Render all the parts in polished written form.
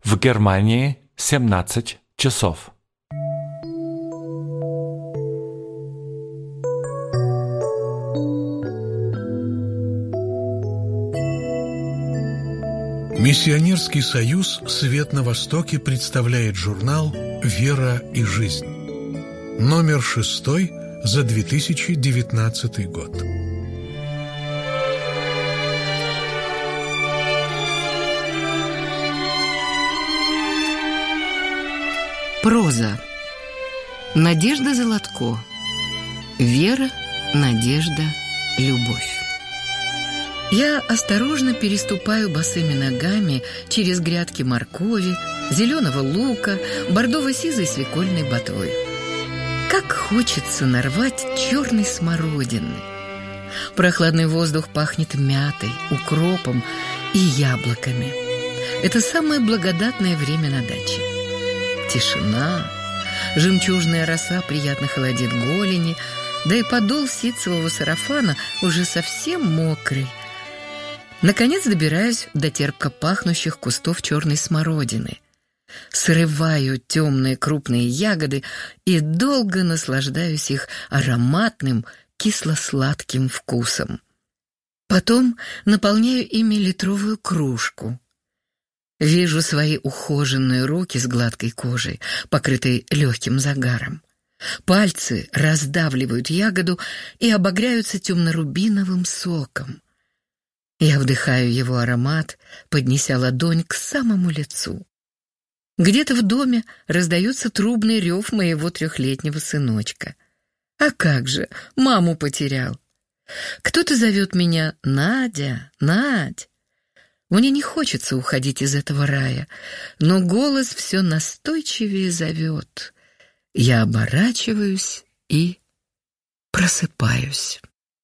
В Германии 17 часов. Миссионерский союз «Свет на Востоке» представляет журнал «Вера и жизнь». Номер 6 за 2019 год. Проза. Надежда Золотко. Вера, надежда, любовь. Я осторожно переступаю босыми ногами через грядки моркови, зеленого лука, бордово-сизой свекольной ботвы. Как хочется нарвать черной смородины. Прохладный воздух пахнет мятой, укропом и яблоками. Это самое благодатное время на даче. Тишина, жемчужная роса приятно холодит голени, да и подол ситцевого сарафана уже совсем мокрый. Наконец добираюсь до терпко пахнущих кустов черной смородины. Срываю темные крупные ягоды и долго наслаждаюсь их ароматным кисло-сладким вкусом. Потом наполняю ими литровую кружку. Вижу свои ухоженные руки с гладкой кожей, покрытой легким загаром. Пальцы раздавливают ягоду и обогряются темно-рубиновым соком. Я вдыхаю его аромат, поднеся ладонь к самому лицу. Где-то в доме раздается трубный рев моего 3-летнего сыночка. А как же, маму потерял. Кто-то зовет меня «Надя, Надь». Мне не хочется уходить из этого рая, но голос все настойчивее зовет. Я оборачиваюсь и просыпаюсь.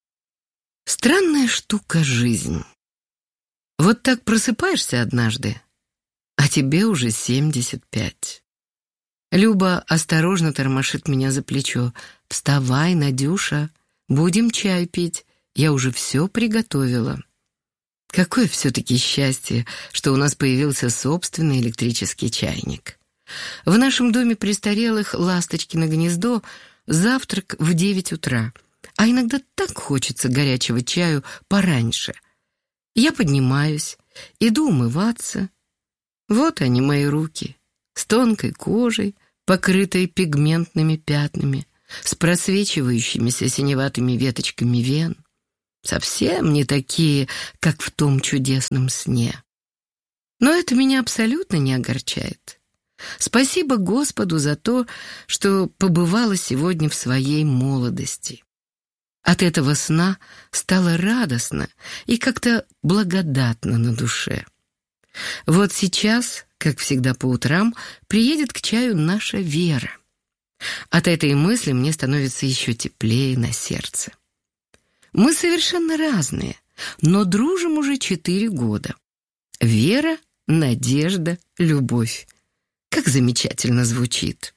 Странная штука жизнь. Вот так просыпаешься однажды, а тебе уже 75. Люба осторожно тормошит меня за плечо. «Вставай, Надюша, будем чай пить, я уже все приготовила». Какое все-таки счастье, что у нас появился собственный электрический чайник. В нашем доме престарелых «Ласточкино гнездо» завтрак в 9 утра, а иногда так хочется горячего чаю пораньше. Я поднимаюсь, иду умываться. Вот они, мои руки, с тонкой кожей, покрытой пигментными пятнами, с просвечивающимися синеватыми веточками вен. Совсем не такие, как в том чудесном сне. Но это меня абсолютно не огорчает. Спасибо Господу за то, что побывала сегодня в своей молодости. От этого сна стало радостно и как-то благодатно на душе. Вот сейчас, как всегда по утрам, приедет к чаю наша Вера. От этой мысли мне становится еще теплее на сердце. Мы совершенно разные, но дружим уже 4 года. Вера, надежда, любовь. Как замечательно звучит.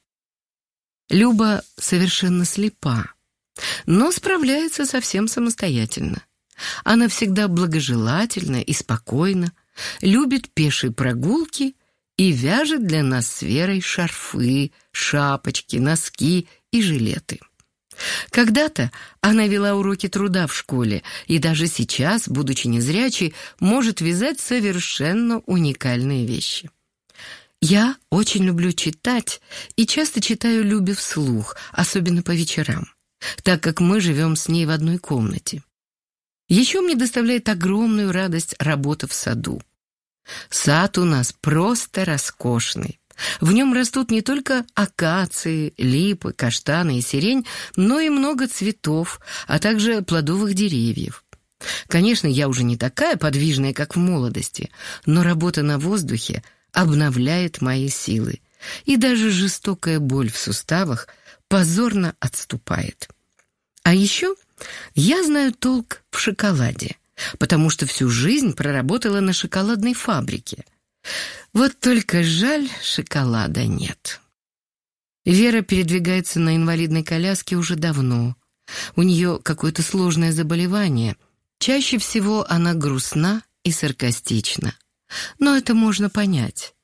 Люба совершенно слепа, но справляется совсем самостоятельно. Она всегда благожелательна и спокойна, любит пешие прогулки и вяжет для нас с Верой шарфы, шапочки, носки и жилеты. Когда-то она вела уроки труда в школе, и даже сейчас, будучи незрячей, может вязать совершенно уникальные вещи. Я очень люблю читать и часто читаю Любе вслух, особенно по вечерам, так как мы живем с ней в одной комнате. Еще мне доставляет огромную радость работа в саду. Сад у нас просто роскошный. В нем растут не только акации, липы, каштаны и сирень, но и много цветов, а также плодовых деревьев. Конечно, я уже не такая подвижная, как в молодости, но работа на воздухе обновляет мои силы, и даже жестокая боль в суставах позорно отступает. А еще я знаю толк в шоколаде, потому что всю жизнь проработала на шоколадной фабрике. Вот только жаль, шоколада нет. Вера передвигается на инвалидной коляске уже давно. У нее какое-то сложное заболевание. Чаще всего она грустна и саркастична. Но это можно понять.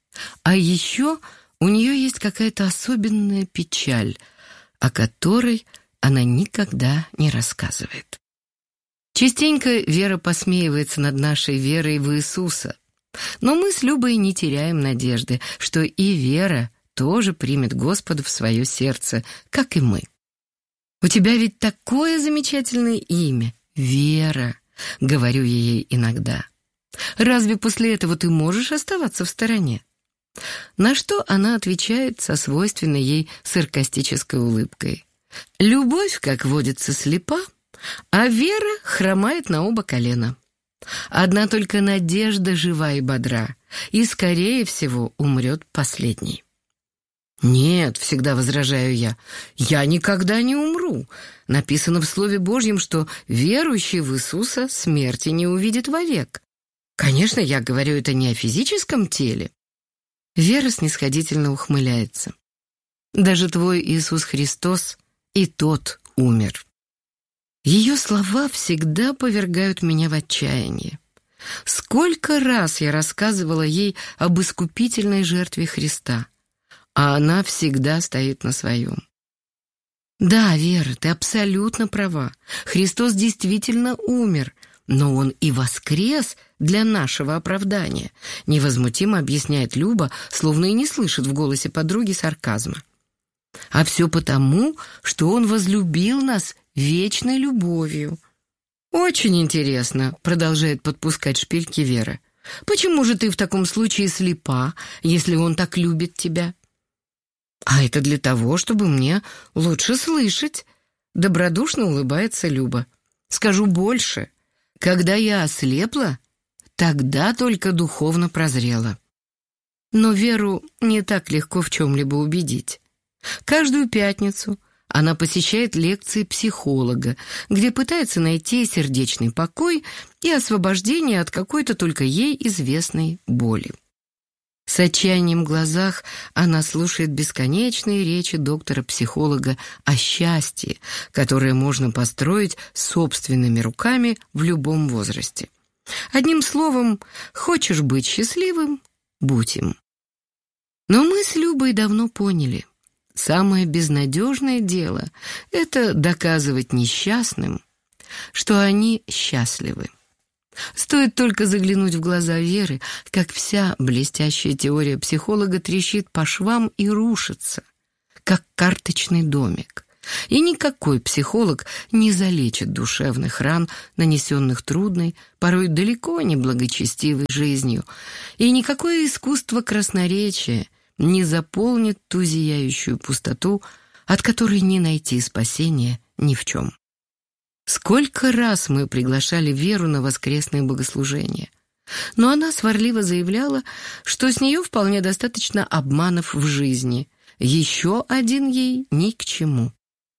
А еще у нее есть какая-то особенная печаль, о которой она никогда не рассказывает. Частенько Вера посмеивается над нашей верой в Иисуса, но мы с Любой не теряем надежды, что и Вера тоже примет Господа в свое сердце, как и мы. «У тебя ведь такое замечательное имя — Вера», — говорю я ей иногда. «Разве после этого ты можешь оставаться в стороне?» На что она отвечает со свойственной ей саркастической улыбкой: «Любовь, как водится, слепа, а Вера хромает на оба колена. Одна только надежда жива и бодра, и, скорее всего, умрет последней». «Нет», — всегда возражаю я, — «я никогда не умру. Написано в Слове Божьем, что верующий в Иисуса смерти не увидит вовек. Конечно, я говорю это не о физическом теле». Вера снисходительно ухмыляется. «Даже твой Иисус Христос и тот умер». Ее слова всегда повергают меня в отчаяние. Сколько раз я рассказывала ей об искупительной жертве Христа, а она всегда стоит на своем. «Да, Вера, ты абсолютно права. Христос действительно умер, но Он и воскрес для нашего оправдания», невозмутимо объясняет Люба, словно и не слышит в голосе подруги сарказма. «А все потому, что Он возлюбил нас вечной любовью». «Очень интересно», — продолжает подпускать шпильки Вера. «Почему же ты в таком случае слепа, если Он так любит тебя?» «А это для того, чтобы мне лучше слышать», — добродушно улыбается Люба. «Скажу больше. Когда я ослепла, тогда только духовно прозрела». Но Веру не так легко в чем-либо убедить. Каждую пятницу она посещает лекции психолога, где пытается найти сердечный покой и освобождение от какой-то только ей известной боли. С отчаянием в глазах она слушает бесконечные речи доктора-психолога о счастье, которое можно построить собственными руками в любом возрасте. Одним словом, хочешь быть счастливым — будь им. Но мы с Любой давно поняли, самое безнадежное дело — это доказывать несчастным, что они счастливы. Стоит только заглянуть в глаза Веры, как вся блестящая теория психолога трещит по швам и рушится, как карточный домик. И никакой психолог не залечит душевных ран, нанесенных трудной, порой далеко не благочестивой жизнью, и никакое искусство красноречия не заполнит ту зияющую пустоту, от которой не найти спасения ни в чем. Сколько раз мы приглашали Веру на воскресные богослужения, но она сварливо заявляла, что с нее вполне достаточно обманов в жизни, еще один ей ни к чему.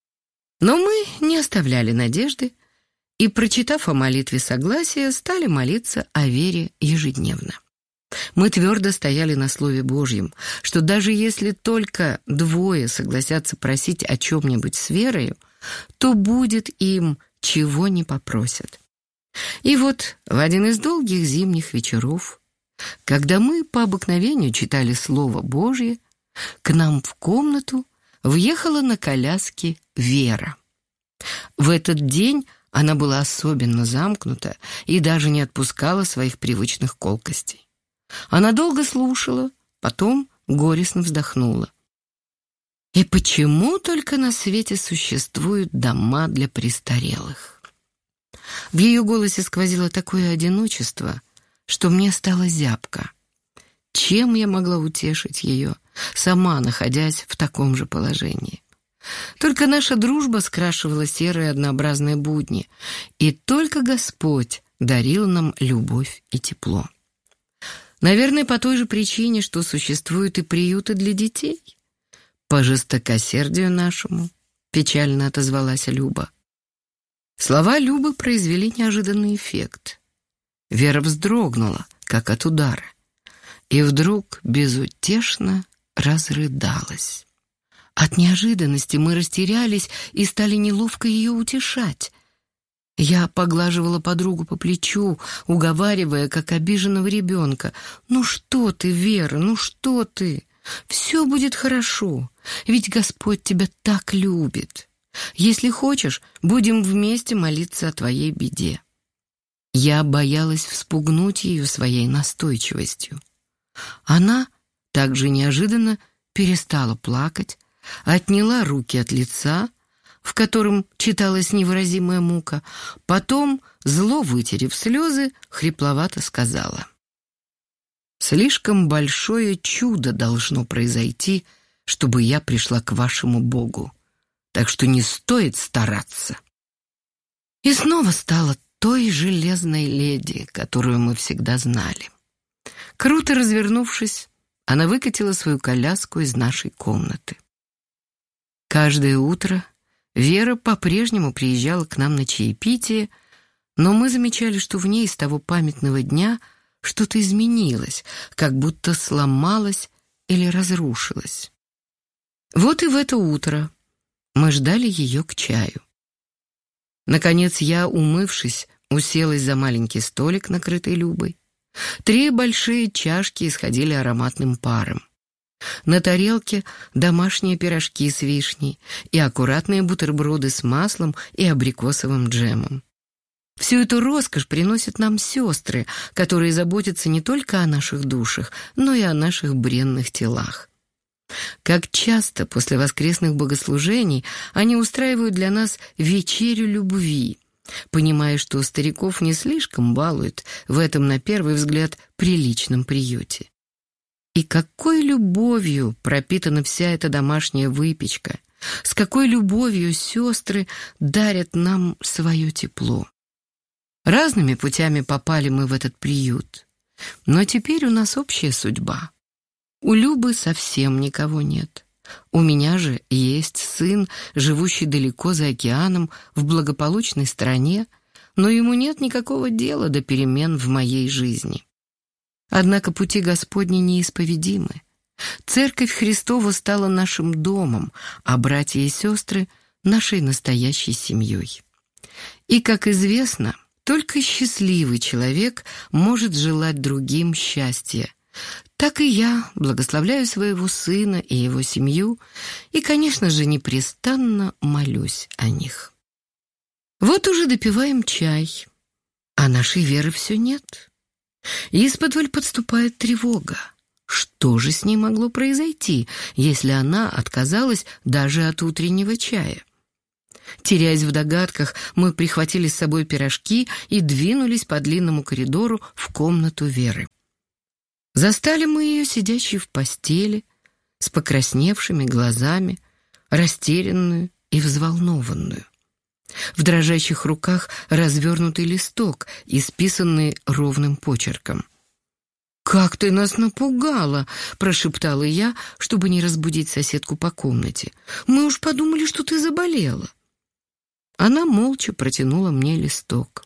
Но мы не оставляли надежды и, прочитав о молитве согласия, стали молиться о Вере ежедневно. Мы твердо стояли на Слове Божьем, что даже если только двое согласятся просить о чем-нибудь с Верою, то будет им, чего не попросят. И вот в один из долгих зимних вечеров, когда мы по обыкновению читали Слово Божье, к нам в комнату въехала на коляске Вера. В этот день она была особенно замкнута и даже не отпускала своих привычных колкостей. Она долго слушала, потом горестно вздохнула. «И почему только на свете существуют дома для престарелых?» В ее голосе сквозило такое одиночество, что мне стало зябко. Чем я могла утешить ее, сама находясь в таком же положении? Только наша дружба скрашивала серые однообразные будни, и только Господь дарил нам любовь и тепло. Наверное, по той же причине, что существуют и приюты для детей. «По жестокосердию нашему», — печально отозвалась Люба. Слова Любы произвели неожиданный эффект. Вера вздрогнула, как от удара, и вдруг безутешно разрыдалась. От неожиданности мы растерялись и стали неловко ее утешать. Я поглаживала подругу по плечу, уговаривая, как обиженного ребенка. «Ну что ты, Вера, ну что ты? Все будет хорошо, ведь Господь тебя так любит. Если хочешь, будем вместе молиться о твоей беде». Я боялась вспугнуть ее своей настойчивостью. Она также неожиданно перестала плакать, отняла руки от лица, в котором читалась невыразимая мука, потом, зло вытерев слезы, хрипловато сказала: «Слишком большое чудо должно произойти, чтобы я пришла к вашему Богу, так что не стоит стараться». И снова стала той железной леди, которую мы всегда знали. Круто развернувшись, она выкатила свою коляску из нашей комнаты. Каждое утро Вера по-прежнему приезжала к нам на чаепитие, но мы замечали, что в ней с того памятного дня что-то изменилось, как будто сломалось или разрушилось. Вот и в это утро мы ждали ее к чаю. Наконец я, умывшись, уселась за маленький столик, накрытый Любой. 3 большие чашки исходили ароматным паром. На тарелке домашние пирожки с вишней и аккуратные бутерброды с маслом и абрикосовым джемом. Всю эту роскошь приносят нам сестры, которые заботятся не только о наших душах, но и о наших бренных телах. Как часто после воскресных богослужений они устраивают для нас вечерю любви, понимая, что стариков не слишком балуют в этом, на первый взгляд, приличном приюте. И какой любовью пропитана вся эта домашняя выпечка, с какой любовью сестры дарят нам свое тепло. Разными путями попали мы в этот приют, но теперь у нас общая судьба. У Любы совсем никого нет. У меня же есть сын, живущий далеко за океаном, в благополучной стране, но ему нет никакого дела до перемен в моей жизни. Однако пути Господни неисповедимы. Церковь Христова стала нашим домом, а братья и сестры — нашей настоящей семьей. И, как известно, только счастливый человек может желать другим счастья. Так и я благословляю своего сына и его семью и, конечно же, непрестанно молюсь о них. Вот уже допиваем чай, а нашей Веры все нет. Исподволь подступает тревога. Что же с ней могло произойти, если она отказалась даже от утреннего чая? Теряясь в догадках, мы прихватили с собой пирожки и двинулись по длинному коридору в комнату Веры. Застали мы ее сидящей в постели, с покрасневшими глазами, растерянную и взволнованную. В дрожащих руках развернутый листок, исписанный ровным почерком. «Как ты нас напугала!» — прошептала я, чтобы не разбудить соседку по комнате. «Мы уж подумали, что ты заболела». Она молча протянула мне листок.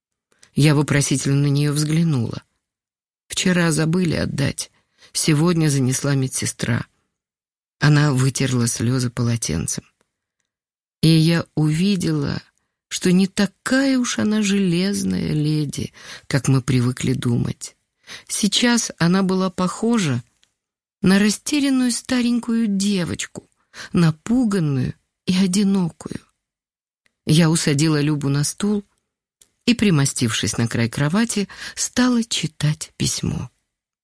Я вопросительно на нее взглянула. «Вчера забыли отдать. Сегодня занесла медсестра». Она вытерла слезы полотенцем. И я увидела, что не такая уж она железная леди, как мы привыкли думать. Сейчас она была похожа на растерянную старенькую девочку, напуганную и одинокую. Я усадила Любу на стул и, примостившись на край кровати, стала читать письмо.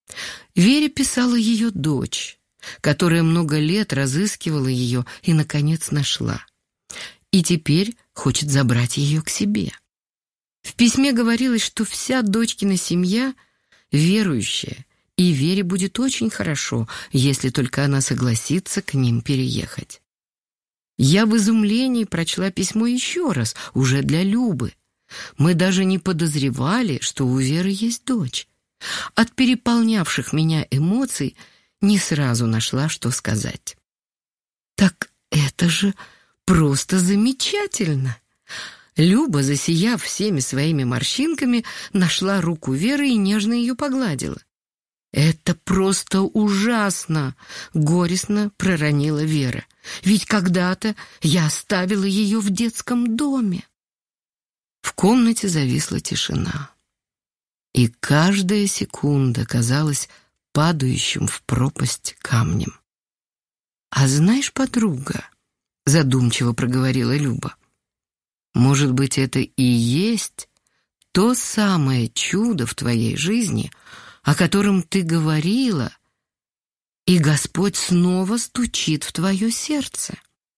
Вере писала ее дочь, которая много лет разыскивала ее и, наконец, нашла. И теперь хочет забрать ее к себе. В письме говорилось, что вся дочкина семья верующая, и Вере будет очень хорошо, если только она согласится к ним переехать. Я в изумлении прочла письмо еще раз, уже для Любы. Мы даже не подозревали, что у Веры есть дочь. От переполнявших меня эмоций не сразу нашла, что сказать. «Так это же просто замечательно!» Люба, засияв всеми своими морщинками, нашла руку Веры и нежно ее погладила. «Это просто ужасно!» — горестно проронила Вера. «Ведь когда-то я оставила ее в детском доме». В комнате зависла тишина, и каждая секунда казалась падающим в пропасть камнем. «А знаешь, подруга, — задумчиво проговорила Люба, — может быть, это и есть то самое чудо в твоей жизни, о котором ты говорила, и Господь снова стучит в твое сердце».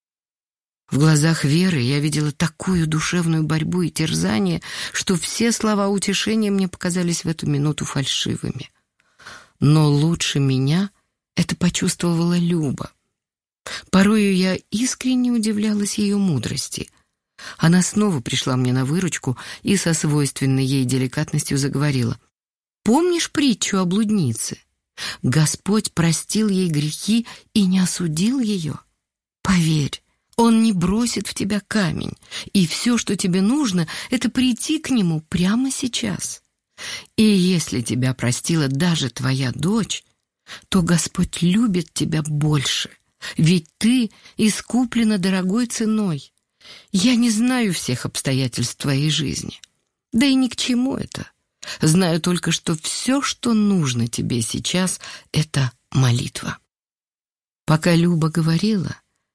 В глазах Веры я видела такую душевную борьбу и терзание, что все слова утешения мне показались в эту минуту фальшивыми. Но лучше меня это почувствовала Люба. Порою я искренне удивлялась ее мудрости. Она снова пришла мне на выручку и со свойственной ей деликатностью заговорила. «Помнишь притчу о блуднице? Господь простил ей грехи и не осудил ее. Поверь, Он не бросит в тебя камень, и все, что тебе нужно, это прийти к Нему прямо сейчас. И если тебя простила даже твоя дочь, то Господь любит тебя больше, ведь ты искуплена дорогой ценой. Я не знаю всех обстоятельств твоей жизни, да и ни к чему это. Знаю только, что все, что нужно тебе сейчас, это молитва». Пока Люба говорила,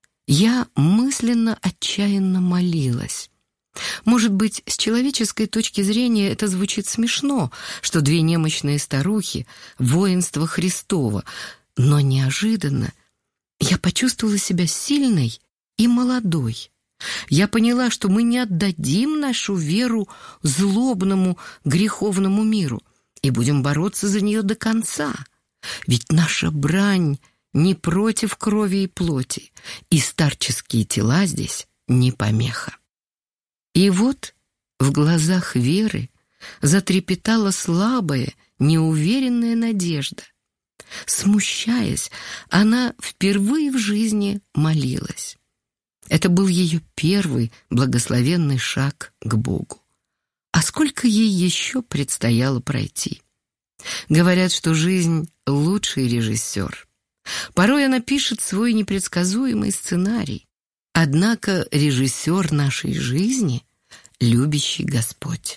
я мысленно отчаянно молилась. Может быть, с человеческой точки зрения это звучит смешно, что две немощные старухи — воинство Христово, но неожиданно я почувствовала себя сильной и молодой. Я поняла, что мы не отдадим нашу веру злобному, греховному миру и будем бороться за нее до конца. Ведь наша брань не против крови и плоти, и старческие тела здесь не помеха. И вот в глазах Веры затрепетала слабая, неуверенная надежда. Смущаясь, она впервые в жизни молилась. Это был ее первый благословенный шаг к Богу. А сколько ей еще предстояло пройти? Говорят, что жизнь — лучший режиссер. Порой она пишет свой непредсказуемый сценарий. Однако режиссер нашей жизни — любящий Господь.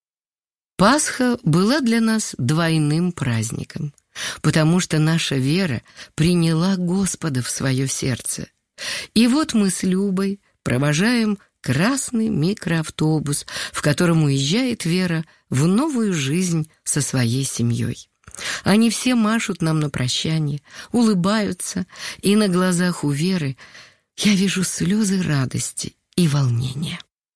Пасха была для нас двойным праздником, потому что наша вера приняла Господа в свое сердце. И вот мы с Любой провожаем красный микроавтобус, в котором уезжает Вера в новую жизнь со своей семьей. Они все машут нам на прощание, улыбаются, и на глазах у Веры я вижу слезы радости и волнения.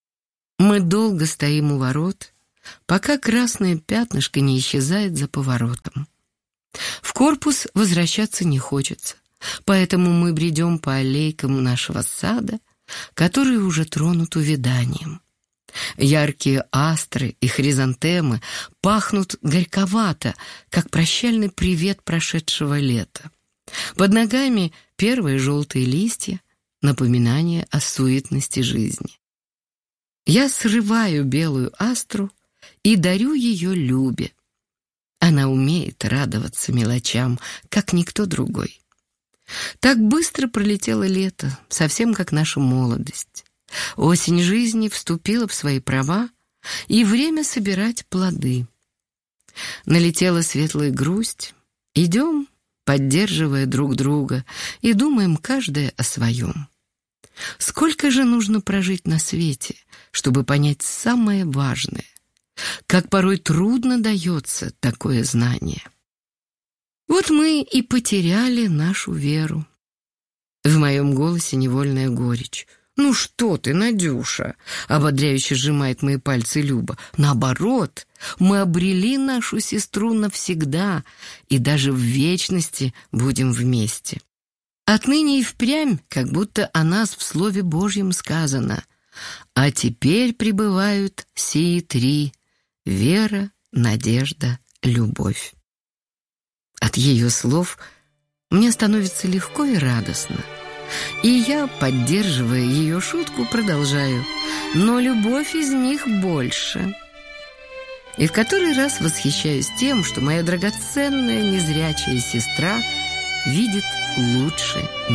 Мы долго стоим у ворот, пока красное пятнышко не исчезает за поворотом. В корпус возвращаться не хочется, поэтому мы бредем по аллейкам нашего сада, который уже тронут увяданием. Яркие астры и хризантемы пахнут горьковато, как прощальный привет прошедшего лета. Под ногами первые желтые листья, напоминание о суетности жизни. Я срываю белую астру и дарю ее Любе. Она умеет радоваться мелочам, как никто другой. Так быстро пролетело лето, совсем как наша молодость. Осень жизни вступила в свои права, и время собирать плоды. Налетела светлая грусть. Идем, поддерживая друг друга, и думаем каждая о своем. Сколько же нужно прожить на свете, чтобы понять самое важное? Как порой трудно дается такое знание. Вот мы и потеряли нашу веру. В моем голосе невольная горечь. «Ну что ты, Надюша?» — ободряюще сжимает мои пальцы Люба. «Наоборот, мы обрели нашу сестру навсегда, и даже в вечности будем вместе. Отныне и впрямь, как будто о нас в Слове Божьем сказано: а теперь пребывают сии три — вера, надежда, любовь». От ее слов мне становится легко и радостно. И я, поддерживая ее шутку, продолжаю: но любовь из них больше. И в который раз восхищаюсь тем, что моя драгоценная незрячая сестра видит лучше